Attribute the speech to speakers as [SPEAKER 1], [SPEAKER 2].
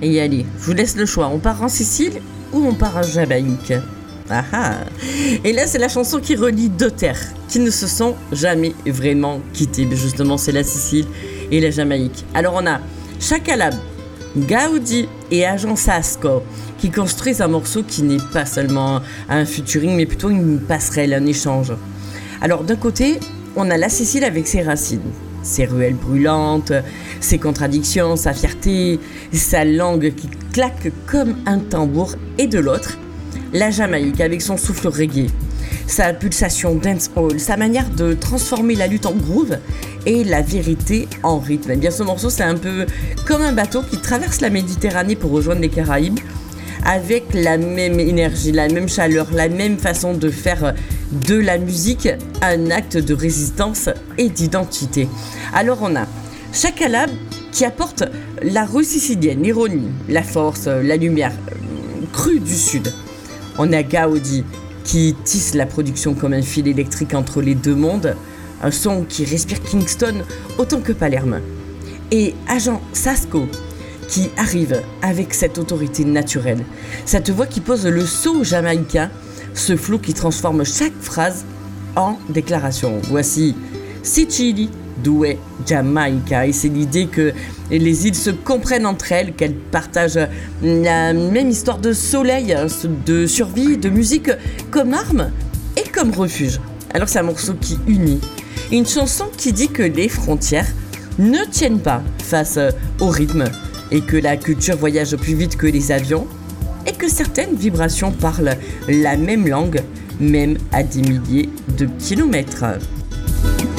[SPEAKER 1] Et allez, je vous laisse le choix. On part en Sicile ou on part en Jamaïque? Ah ah. Et là, c'est la chanson qui relie deux terres qui ne se sont jamais vraiment quittées. Mais justement, c'est la Sicile et la Jamaïque. Alors, on a Chaka Lab, Gaudi et Agent Sasco qui construisent un morceau qui n'est pas seulement un featuring, mais plutôt une passerelle, un échange. Alors, d'un côté, on a la Sicile avec ses racines, ses ruelles brûlantes, ses contradictions, sa fierté, sa langue qui claque comme un tambour. Et de l'autre, la Jamaïque avec son souffle reggae, sa pulsation dancehall, sa manière de transformer la lutte en groove et la vérité en rythme. Et bien ce morceau, c'est un peu comme un bateau qui traverse la Méditerranée pour rejoindre les Caraïbes, avec la même énergie, la même chaleur, la même façon de faire de la musique un acte de résistance et d'identité. Alors on a Chaka Lab qui apporte la rue sicilienne, l'ironie, la force, la lumière crue du sud. On a Gaudi qui tisse la production comme un fil électrique entre les deux mondes, un son qui respire Kingston autant que Palerme. Et Agent Sasco qui arrive avec cette autorité naturelle, cette voix qui pose le sceau jamaïcain, ce flow qui transforme chaque phrase en déclaration. Voici Sicily, Due, Jamaïca. Et c'est l'idée que les îles se comprennent entre elles, qu'elles partagent la même histoire de soleil, de survie, de musique comme arme et comme refuge. Alors c'est un morceau qui unit, une chanson qui dit que les frontières ne tiennent pas face au rythme et que la culture voyage plus vite que les avions et que certaines vibrations parlent la même langue, même à des milliers de kilomètres.